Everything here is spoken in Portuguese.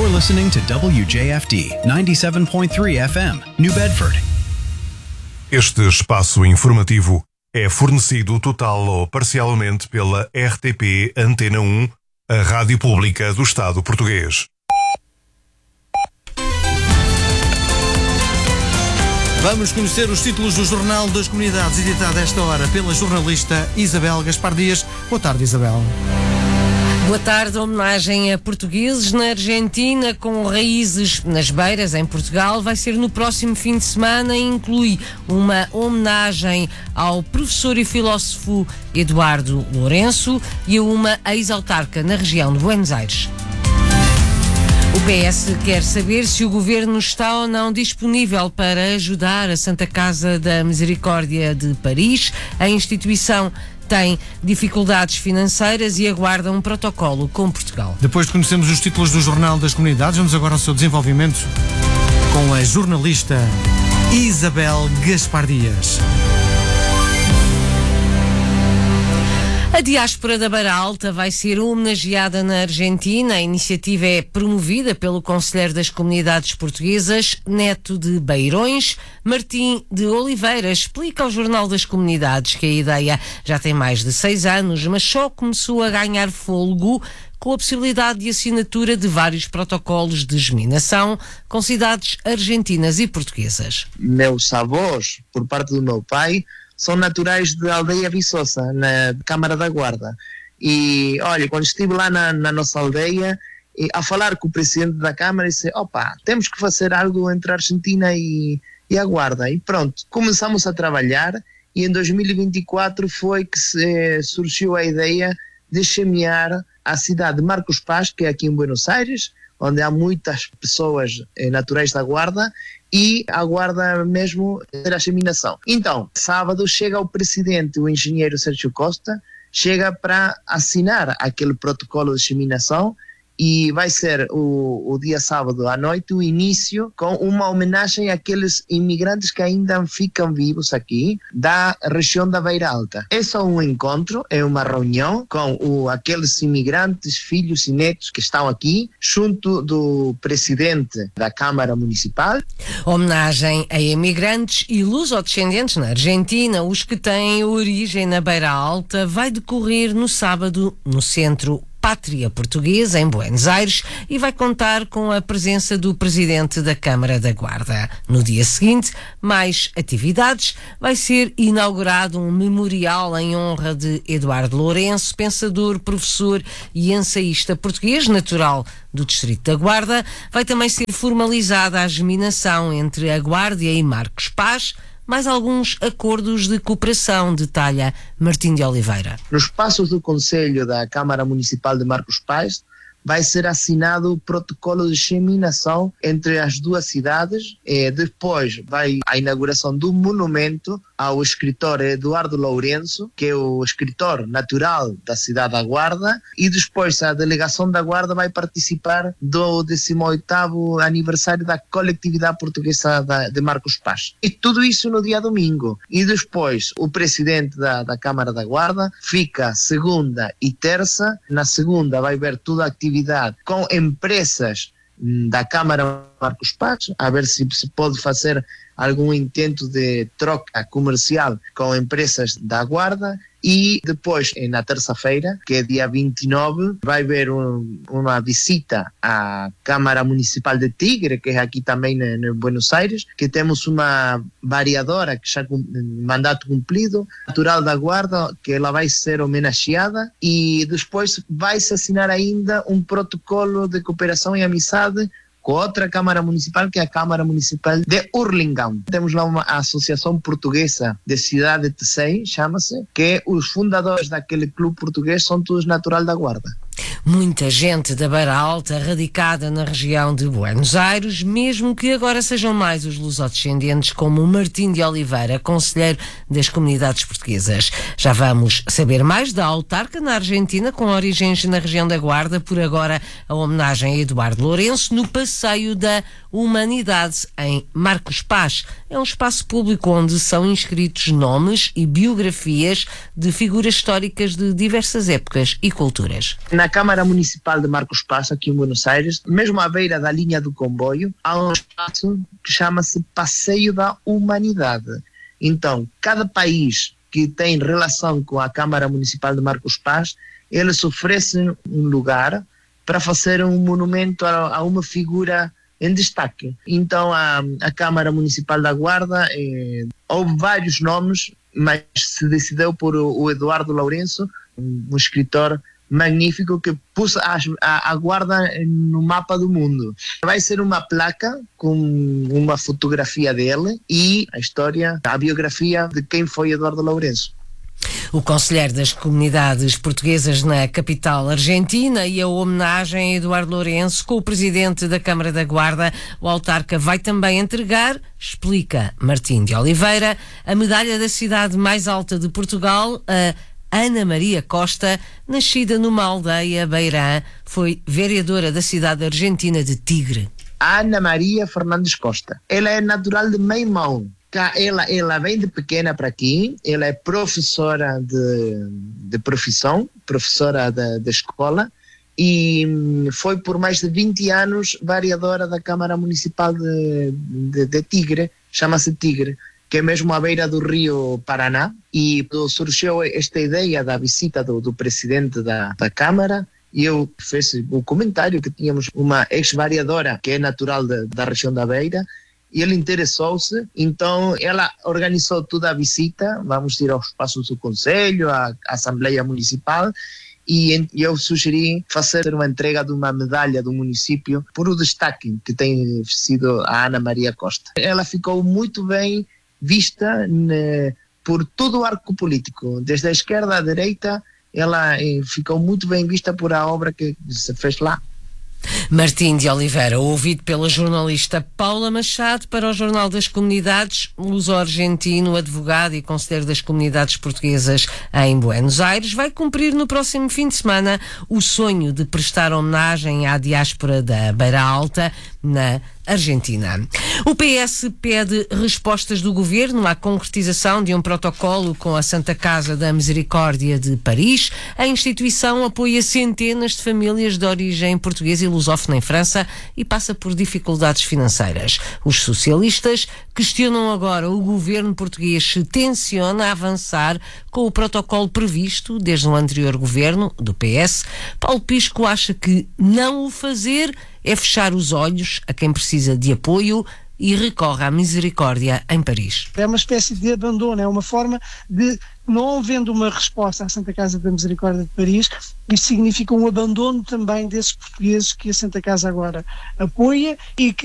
You're listening to WJFD 97.3 FM, New Bedford. Este espaço informativo é fornecido total ou parcialmente pela RTP Antena 1, a rádio pública do Estado português. Vamos conhecer os títulos do Jornal das Comunidades, editado a esta hora pela jornalista Isabel Gaspar Dias. Boa tarde, Isabel. Boa tarde. Homenagem a portugueses na Argentina com raízes nas Beiras, em Portugal, vai ser no próximo fim de semana e inclui uma homenagem ao professor e filósofo Eduardo Lourenço e a uma ex-autarca na região de Buenos Aires. O PS quer saber se o Governo está ou não disponível para ajudar a Santa Casa da Misericórdia de Paris. A instituição tem dificuldades financeiras e aguarda um protocolo com Portugal. Depois de conhecermos os títulos do Jornal das Comunidades, vamos agora ao seu desenvolvimento com a jornalista Isabel Gaspar Dias. A diáspora da Beira Alta vai ser homenageada na Argentina. A iniciativa é promovida pelo Conselheiro das Comunidades Portuguesas, neto de Beirões. Martim de Oliveira explica ao Jornal das Comunidades que a ideia já tem mais de 6 anos, mas só começou a ganhar fôlego com a possibilidade de assinatura de vários protocolos de geminação com cidades argentinas e portuguesas. Meus avós, por parte do meu pai, são naturais de Aldeia Viçosa, na Câmara da Guarda. E, olha, quando estive lá na nossa aldeia, a falar com o presidente da Câmara, disse, temos que fazer algo entre a Argentina e a Guarda. E pronto, começamos a trabalhar e em 2024 foi que surgiu a ideia de chamear a cidade de Marcos Paz, que é aqui em Buenos Aires, onde há muitas pessoas naturais da Guarda, e a Guarda mesmo ter a geminação. Então, sábado chega o presidente, o engenheiro Sérgio Costa, chega para assinar aquele protocolo de geminação e vai ser o dia sábado à noite o início com uma homenagem àqueles imigrantes que ainda ficam vivos aqui da região da Beira Alta. É só um encontro, é uma reunião com aqueles imigrantes, filhos e netos que estão aqui, junto do presidente da Câmara Municipal. Homenagem a imigrantes e lusodescendentes na Argentina, os que têm origem na Beira Alta, vai decorrer no sábado no Centro Pátria Portuguesa, em Buenos Aires, e vai contar com a presença do presidente da Câmara da Guarda. No dia seguinte, mais atividades. Vai ser inaugurado um memorial em honra de Eduardo Lourenço, pensador, professor e ensaísta português, natural do Distrito da Guarda. Vai também ser formalizada a geminação entre a Guardia e Marcos Paz, mais alguns acordos de cooperação, detalha Martim de Oliveira. Nos passos do Conselho da Câmara Municipal de Marcos Paz, vai ser assinado o protocolo de geminação entre as duas cidades. Depois vai a inauguração do monumento ao escritor Eduardo Lourenço, que é o escritor natural da cidade da Guarda, e depois a delegação da Guarda vai participar do 18º aniversário da coletividade portuguesa de Marcos Paz. E tudo isso no dia domingo. E depois o presidente da Câmara da Guarda fica segunda e terça. Na segunda vai ver toda a atividade com empresas da Câmara Marcos Paz, a ver se pode fazer algum intento de troca comercial com empresas da Guarda. E depois, na terça-feira, que é dia 29, vai haver uma visita à Câmara Municipal de Tigre, que é aqui também em Buenos Aires, que temos uma vereadora que já com mandato cumprido, natural da Guarda, que ela vai ser homenageada, e depois vai-se assinar ainda um protocolo de cooperação e amizade com outra Câmara Municipal, que é a Câmara Municipal de Hurlingham. Temos lá uma associação portuguesa de cidade de Tecei, chama-se, que os fundadores daquele clube português são todos natural da Guarda. Muita gente da Beira Alta radicada na região de Buenos Aires, mesmo que agora sejam mais os lusodescendentes, como o Martim de Oliveira, conselheiro das comunidades portuguesas. Já vamos saber mais da autarca na Argentina, com origens na região da Guarda. Por agora, a homenagem a Eduardo Lourenço no Passeio da Humanidade, em Marcos Paz. É um espaço público onde são inscritos nomes e biografias de figuras históricas de diversas épocas e culturas. Na Na Câmara Municipal de Marcos Paz, aqui em Buenos Aires, mesmo à beira da linha do comboio, há um espaço que chama-se Passeio da Humanidade. Então, cada país que tem relação com a Câmara Municipal de Marcos Paz, eles oferecem um lugar para fazer um monumento a uma figura em destaque. Então, a Câmara Municipal da Guarda, houve vários nomes, mas se decidiu por o Eduardo Lourenço, um escritor magnífico que pôs a Guarda no mapa do mundo. Vai ser uma placa com uma fotografia dele e a história, a biografia de quem foi Eduardo Lourenço. O conselheiro das comunidades portuguesas na capital argentina e a homenagem a Eduardo Lourenço com o presidente da Câmara da Guarda. O autarca vai também entregar, explica Martim de Oliveira, a medalha da cidade mais alta de Portugal, a Ana Maria Costa, nascida numa aldeia beirã, foi vereadora da cidade argentina de Tigre. Ana Maria Fernandes Costa. Ela é natural de Meimão. Ela vem de pequena para aqui, ela é professora de profissão, professora da escola, e foi por mais de 20 anos vereadora da Câmara Municipal de Tigre, chama-se Tigre, que é mesmo à beira do rio Paraná, e surgiu esta ideia da visita do presidente da Câmara, e eu fiz o comentário que tínhamos uma ex-vereadora que é natural da região da Beira, e ele interessou-se, então ela organizou toda a visita, vamos ir aos espaços do Conselho, à Assembleia Municipal, e eu sugeri fazer uma entrega de uma medalha do município por o destaque que tem sido a Ana Maria Costa. Ela ficou muito bem vista por todo o arco político, desde a esquerda à direita, ela ficou muito bem vista por a obra que se fez lá. Martim de Oliveira, ouvido pela jornalista Paula Machado para o Jornal das Comunidades, luso-argentino, advogado e conselheiro das comunidades portuguesas em Buenos Aires, vai cumprir no próximo fim de semana o sonho de prestar homenagem à diáspora da Beira Alta, na Argentina. O PS pede respostas do governo à concretização de um protocolo com a Santa Casa da Misericórdia de Paris. A instituição apoia centenas de famílias de origem portuguesa e lusófona em França e passa por dificuldades financeiras. Os socialistas questionam agora o governo português se tenciona avançar com o protocolo previsto desde o anterior governo do PS. Paulo Pisco acha que não o fazer é fechar os olhos a quem precisa de apoio e recorre à misericórdia em Paris. É uma espécie de abandono, é uma forma de, não havendo uma resposta à Santa Casa da Misericórdia de Paris, isso significa um abandono também desses portugueses que a Santa Casa agora apoia e que